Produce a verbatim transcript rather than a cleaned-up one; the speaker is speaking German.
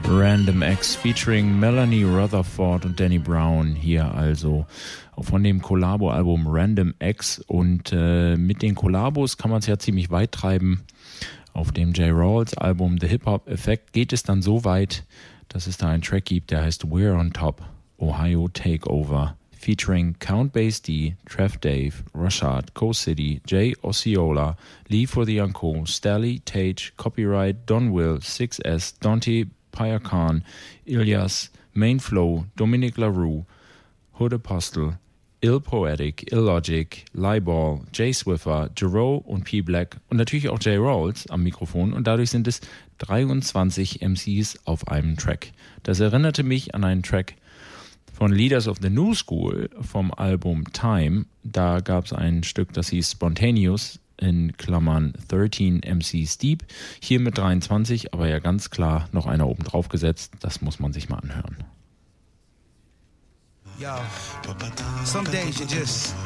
Random Acts featuring Melanie Rutherford und Danny Brown hier also von dem Collabo-Album Random Acts und äh, mit den Collabos kann man es ja ziemlich weit treiben. Auf dem J. Rawls Album The Hip Hop Effect geht es dann so weit, dass es da einen Track gibt, der heißt We're on Top, Ohio Takeover, featuring Count Bass D, Trev Dave, Rashad, Co-City, Jay Osceola, Lee for the Unco, Stally, Tage, Copyright, Don Will, six S, Dante Paya Khan, Ilyas, Main Flow, Dominic LaRue, Hood Apostle, Ill Poetic, Illogic, Liball, Jay Swiffer, Jero und P. Black und natürlich auch J. Rawls am Mikrofon und dadurch sind es dreiundzwanzig M Cs auf einem Track. Das erinnerte mich an einen Track von Leaders of the New School vom Album Time. Da gab es ein Stück, das hieß Spontaneous, in Klammern dreizehn M Cs Deep. Hier mit dreiundzwanzig, aber ja ganz klar noch einer oben drauf gesetzt. Das muss man sich mal anhören. Yo, some days you just